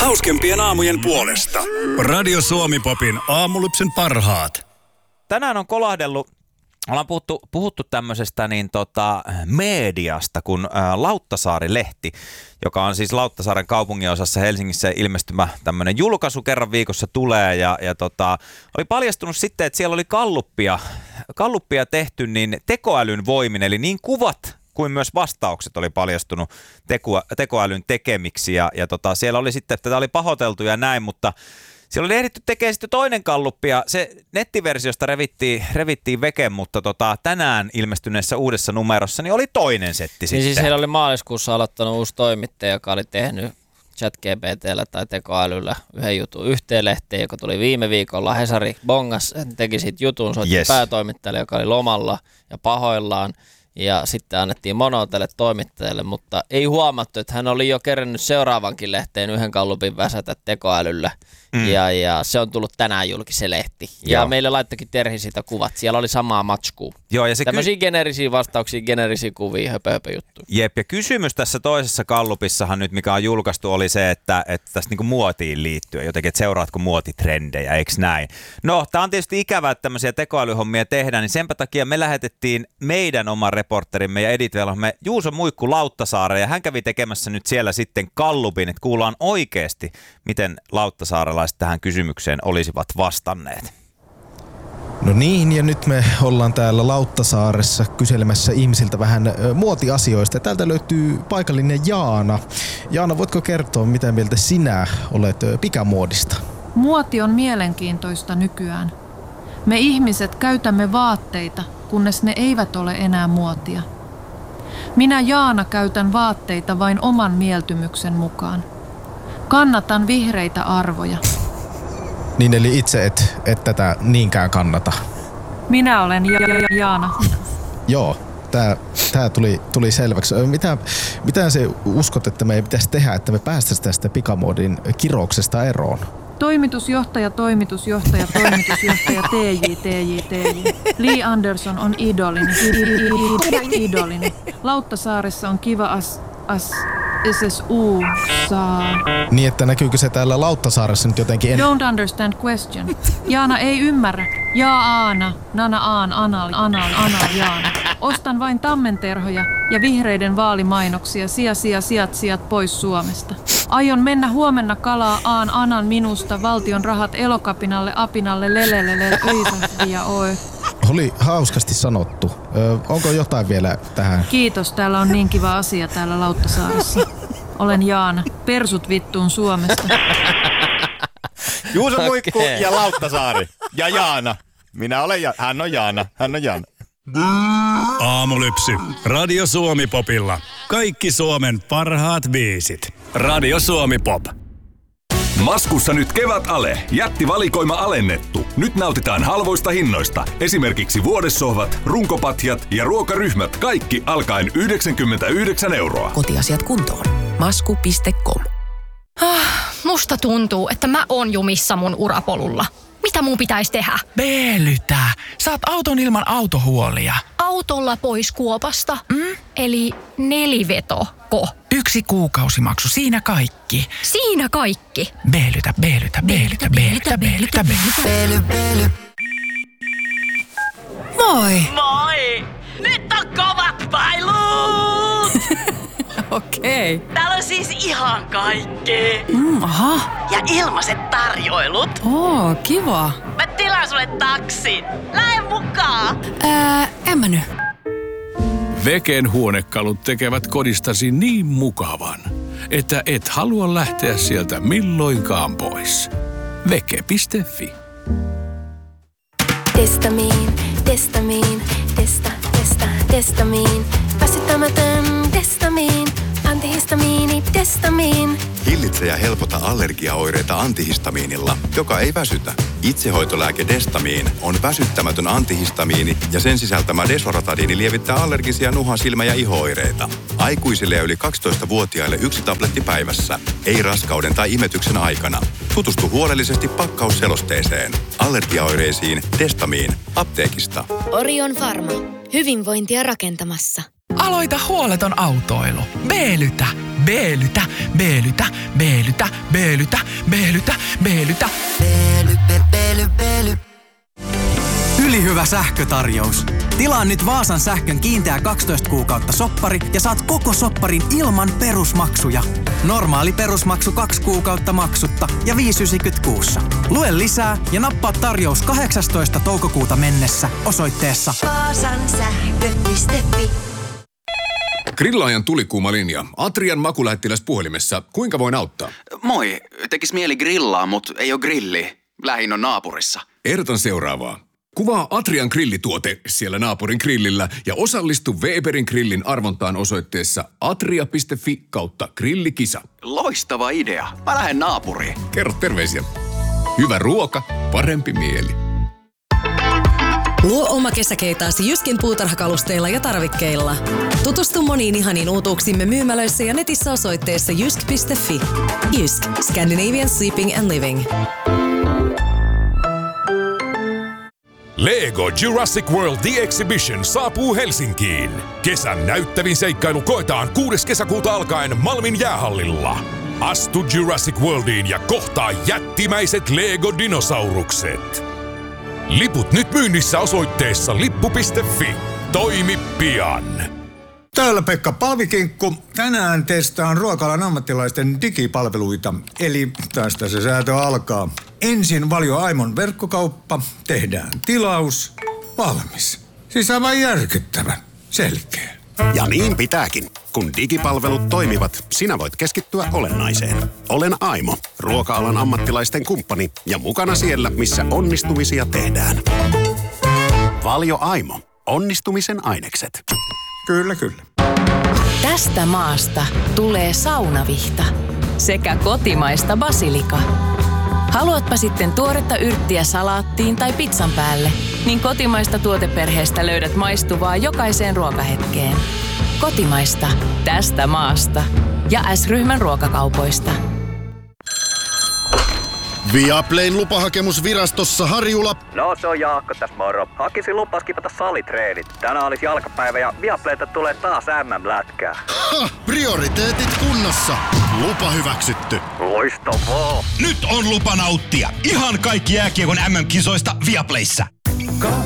Hauskempien aamujen puolesta. Radio Suomi Popin aamulypsen parhaat. Tänään on kolahdellut, ollaan puhuttu tämmöisestä mediasta kuin Lauttasaari-lehti, joka on siis Lauttasaaren kaupunginosassa Helsingissä ilmestymä tämmöinen julkaisu, kerran viikossa tulee ja oli paljastunut sitten, että siellä oli galluppia tehty niin tekoälyn voimin, eli niin kuvat kuin myös vastaukset oli paljastunut tekoälyn tekemiksi ja siellä oli sitten, että tätä oli pahoiteltu ja näin, mutta siellä oli ehditty tekemään sitten toinen galluppi ja se nettiversiosta revittiin veke, mutta tänään ilmestyneessä uudessa numerossa niin oli toinen setti sitten. Niin siis heillä oli maaliskuussa aloittanut uusi toimittaja, joka oli tehnyt ChatGPT:llä tai tekoälyllä yhden jutun yhteen lehteen, joka tuli viime viikolla. Hesari bongas, teki siitä jutun, soitti päätoimittajalle, joka oli lomalla ja pahoillaan. Ja sitten annettiin mono tälle toimittajalle, mutta ei huomattu, että hän oli jo kerännyt seuraavankin lehteen yhden gallupin väsätä tekoälyllä. Ja se on tullut tänään julki se lehti. Ja meille laittokin Terhi siitä kuvat. Siellä oli samaa matskua. Joo, ja tämmöisiä geneerisiä vastauksia, geneerisiä kuvia, höpö juttuja. Jep, ja kysymys tässä toisessa gallupissahan nyt, mikä on julkaistu, oli se, että tässä niinku muotiin liittyen jotenkin, että seuraatko muotitrendejä, eikö näin? No, tämä on tietysti ikävää, että tämmöisiä tekoälyhommia tehdään, niin senpä takia me lähetettiin meidän oman reporterimme ja editvelhomme Juuso Muikku Lauttasaareen, ja hän kävi tekemässä nyt siellä sitten gallupin, että kuullaan oikeasti, miten lauttasaarelaiset tähän kysymykseen olisivat vastanneet. No niin, ja nyt me ollaan täällä Lauttasaaressa kyselemässä ihmisiltä vähän muotiasioista. Täältä löytyy paikallinen Jaana. Jaana, voitko kertoa, mitä mieltä sinä olet pikamuodista? Muoti on mielenkiintoista nykyään. Me ihmiset käytämme vaatteita, kunnes ne eivät ole enää muotia. Minä Jaana käytän vaatteita vain oman mieltymyksen mukaan. Kannatan vihreitä arvoja. Niin, eli itse et tätä niinkään kannata. Minä olen Jaana. Joo, tää tuli selväksi. Mitä se uskot, että me ei pitäisi tehdä, että me päästäisiin tästä pikamuodin kirouksesta eroon? Toimitusjohtaja, TJ. Lee Anderson on idolini. Lauttasaaressa on kiva SSU saa. Niin, että näkyykö se täällä Lauttasaaressa nyt jotenkin? Don't understand question. Jaana ei ymmärrä. Aana, nana aan, anal, Jaana. Ostan vain tammenterhoja ja vihreiden vaalimainoksia, sijat pois Suomesta. Aion mennä huomenna kalaa anan minusta, valtion rahat elokapinalle, apinalle, lelelele, öisahtia oe. Oli hauskasti sanottu. Onko jotain vielä tähän? Kiitos, täällä on niin kiva asia täällä Lauttasaaressa. Olen Jaana. Persut vittuun Suomesta. Juuso Muikku ja Lauttasaari. Ja Jaana. Hän on Jaana. Aamulypsy. Radio Suomi Popilla. Kaikki Suomen parhaat biisit. Radio Suomi Pop. Maskussa nyt kevätale. Jättivalikoima alennettu. Nyt nautitaan halvoista hinnoista. Esimerkiksi vuodessohvat, runkopatjat ja ruokaryhmät. Kaikki alkaen 99 €. Kotiasiat kuntoon. Masku.com. Musta tuntuu, että mä oon jumissa mun urapolulla. Mitä mun pitäisi tehdä? Veelytä. Saat auton ilman autohuolia. Autolla pois kuopasta? Eli nelivetoko? 1 kuukausimaksu, siinä kaikki. Siinä kaikki? Veelytä. Veely. Moi! Moi! Nyt on kovat pailut! Okei. Täällä on siis ihan kaikki. Aha. Ja ilmaiset tarjoilut. Kiva. Mä tilaan sulle taksin. Lähde mukaan. En mä nyt. Veken huonekalut tekevät kodistasi niin mukavan, että et halua lähteä sieltä milloinkaan pois. Veke.fi. Testamiin. Väsyttämätön Testamiin. Antihistamiini Testamiin. Hillitse ja helpota allergiaoireita antihistamiinilla, joka ei väsytä. Itsehoitolääke Destamiin on väsyttämätön antihistamiini ja sen sisältämä desoratadiini lievittää allergisia nuha-, silmä- ja iho-oireita. Aikuisille ja yli 12-vuotiaille 1 tabletti päivässä. Ei raskauden tai imetyksen aikana. Tutustu huolellisesti pakkausselosteeseen. Allergiaoireisiin Destamiin apteekista. Orion Pharma. Hyvinvointia rakentamassa. Aloita huoleton autoilu. Veelytä. Beelytä, beelytä, beelytä, beelytä, beelytä, beelytä. Beely. Ylihyvä sähkötarjous. Tilaa nyt Vaasan sähkön kiinteä 12 kuukautta soppari ja saat koko sopparin ilman perusmaksuja. Normaali perusmaksu 2 kuukautta maksutta ja 5,90 kuussa. Lue lisää ja nappaa tarjous 18. toukokuuta mennessä osoitteessa vaasansähkö.fi. Grillaajan tulikuuma linja. Atrian makulähettiläs puhelimessa. Kuinka voin auttaa? Moi. Tekis mieli grillaa, mut ei oo grilli. Lähin on naapurissa. Ehdotan seuraavaa. Kuvaa Atrian grillituote siellä naapurin grillillä ja osallistu Weberin grillin arvontaan osoitteessa atria.fi/grillikisa. Loistava idea. Mä lähden naapuriin. Kerro terveisiä. Hyvä ruoka, parempi mieli. Luo oma kesäkeitaasi Jyskin puutarhakalusteilla ja tarvikkeilla. Tutustu moniin ihaniin uutuuksimme myymälöissä ja netissä osoitteessa jysk.fi. Jysk. Scandinavian Sleeping and Living. Lego Jurassic World The Exhibition saapuu Helsinkiin. Kesän näyttävin seikkailu koetaan 6. kesäkuuta alkaen Malmin jäähallilla. Astu Jurassic Worldiin ja kohtaa jättimäiset Lego-dinosaurukset. Liput nyt myynnissä osoitteessa lippu.fi. Toimi pian. Täällä Pekka Paavikinkku. Tänään testaan ruoka-alan ammattilaisten digipalveluita. Eli tästä se säätö alkaa. Ensin Valio Aimon verkkokauppa. Tehdään tilaus. Valmis. Siis aivan järkyttävän. Selkeä. Ja niin pitääkin. Kun digipalvelut toimivat, sinä voit keskittyä olennaiseen. Olen Aimo, ruoka-alan ammattilaisten kumppani ja mukana siellä, missä onnistumisia tehdään. Valio Aimo. Onnistumisen ainekset. Kyllä, kyllä. Tästä maasta tulee saunavihta sekä kotimaista basilika. Haluatpa sitten tuoretta yrttiä salaattiin tai pizzan päälle, niin kotimaista tuoteperheestä löydät maistuvaa jokaiseen ruokahetkeen. Kotimaista, tästä maasta ja S-ryhmän ruokakaupoista. Viaplayn lupahakemus virastossa Harjula. No se on Jaakko tässä moro. Hakisin lupaa skipata salitreenit. Tänään olisi jalkapäivä ja Viaplayta tulee taas MM-lätkää. Ha! Prioriteetit kunnossa. Lupa hyväksytty. Loistavaa. Nyt on lupa nauttia ihan kaikki jääkiekon MM-kisoista Viaplayssä.